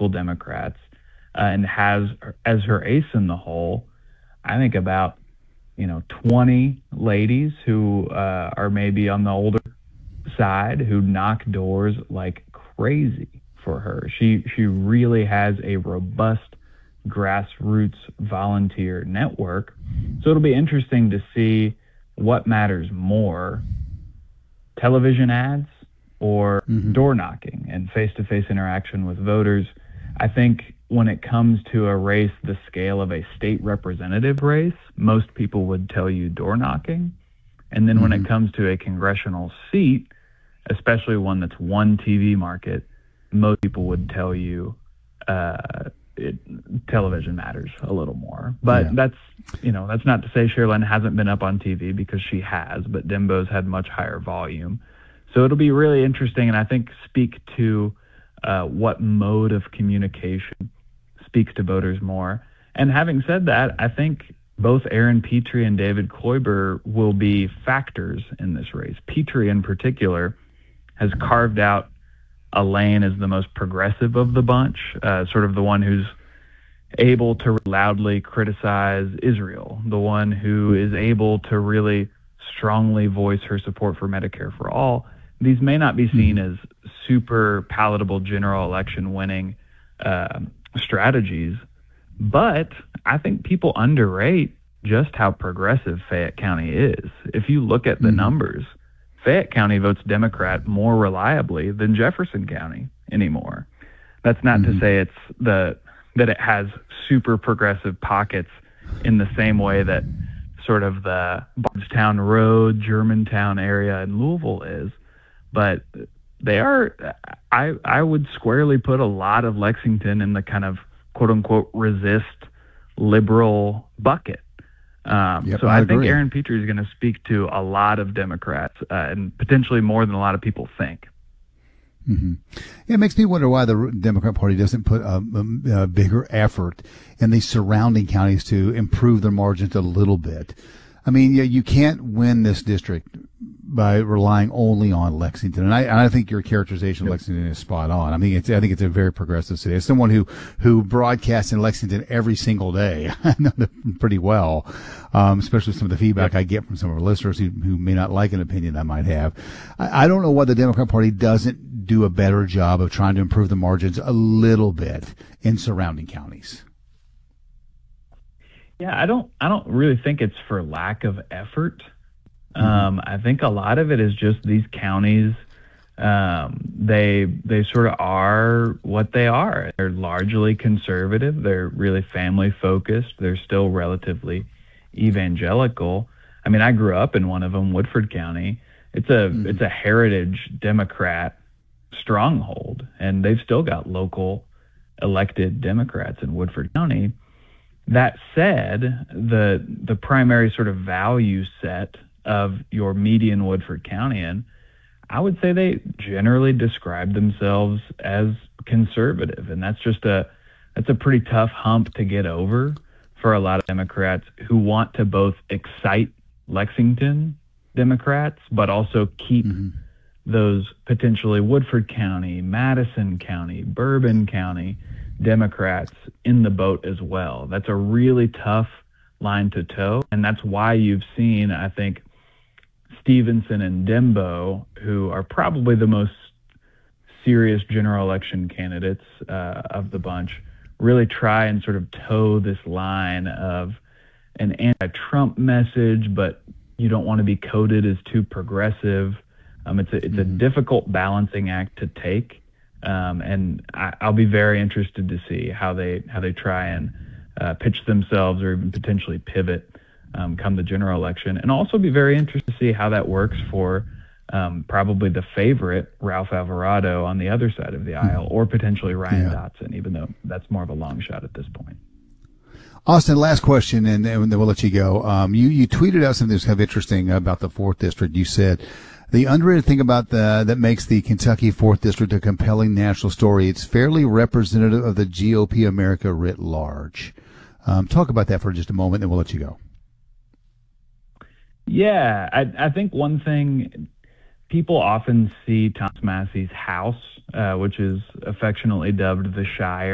local Democrats, and has as her ace in the hole, I think about 20 ladies who are maybe on the older side who knock doors like crazy for her. She really has a robust grassroots volunteer network. So it'll be interesting to see what matters more, television ads or door knocking and face-to-face interaction with voters. I think when it comes to a race the scale of a state representative race, most people would tell you door knocking. And then when it comes to a congressional seat, especially one that's one TV market, most people would tell you television matters a little more. But that's not to say Sherilyn hasn't been up on TV, because she has, but Dembo's had much higher volume. So it'll be really interesting, and I think speak to what mode of communication speaks to voters more. And having said that, I think both Aaron Petrie and David Kloiber will be factors in this race. Petrie in particular has carved out a lane as the most progressive of the bunch, sort of the one who's able to loudly criticize Israel, the one who is able to really strongly voice her support for Medicare for all. These may not be seen as super palatable general election winning strategies, but I think people underrate just how progressive Fayette County is. If you look at the numbers, Fayette County votes Democrat more reliably than Jefferson County anymore. That's not to say that it has super progressive pockets in the same way that sort of the Bardstown Road, Germantown area in Louisville is, but they are, I would squarely put a lot of Lexington in the kind of quote unquote resist liberal bucket. So I think Aaron Petrie is going to speak to a lot of Democrats, and potentially more than a lot of people think. It makes me wonder why the Democrat Party doesn't put a bigger effort in the surrounding counties to improve their margins a little bit. I mean, you can't win this district by relying only on Lexington, and I think your characterization of Lexington is spot on. I think it's a very progressive city. As someone who broadcasts in Lexington every single day, I know them pretty well, especially some of the feedback I get from some of our listeners who may not like an opinion I might have. I don't know why the Democrat Party doesn't do a better job of trying to improve the margins a little bit in surrounding counties. Yeah, I don't really think it's for lack of effort. I think a lot of it is just these counties, they sort of are what they are. They're largely conservative. They're really family focused. They're still relatively evangelical. I mean, I grew up in one of them, Woodford County. It's a heritage Democrat stronghold, and they've still got local elected Democrats in Woodford County. That said, the primary sort of value set of your median Woodford County, I would say they generally describe themselves as conservative, and that's a pretty tough hump to get over for a lot of Democrats who want to both excite Lexington Democrats, but also keep those potentially Woodford County, Madison County, Bourbon County Democrats in the boat as well. That's a really tough line to toe, and that's why you've seen, I think, Stevenson and Dembo, who are probably the most serious general election candidates of the bunch, really try and sort of toe this line of an anti-Trump message, but you don't want to be coded as too progressive. It's a difficult balancing act to take, and I'll be very interested to see how they try and pitch themselves or even potentially pivot come the general election, and also be very interested to see how that works for probably the favorite, Ralph Alvarado, on the other side of the aisle, or potentially Ryan Dotson, even though that's more of a long shot at this point. Austin, last question, and then we'll let you go. You tweeted out something that's kind of interesting about the 4th District. You said, the underrated thing about that makes the Kentucky 4th District a compelling national story, it's fairly representative of the GOP America writ large. Talk about that for just a moment, and we'll let you go. Yeah, I think one thing, people often see Thomas Massey's house, which is affectionately dubbed the Shire,